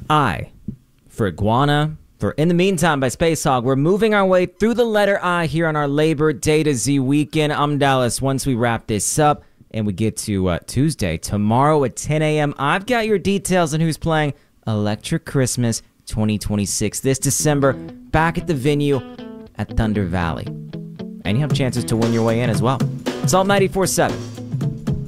I for iguana, for In the Meantime by Space Hog. We're moving our way through the letter I here on our Labor Day to Z weekend. I'm Dallas. Once we wrap this up and we get to Tuesday, tomorrow at 10 a.m., I've got your details on who's playing Electric Christmas 2026 this December back at the venue at Thunder Valley. And you have chances to win your way in as well. Salt 94.7.